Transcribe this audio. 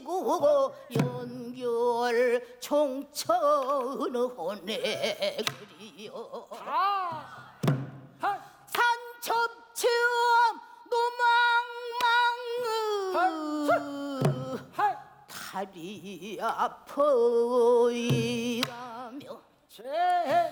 지고 연결 총천원에 그리요 산첩처럼 노망망 다리 아파이가며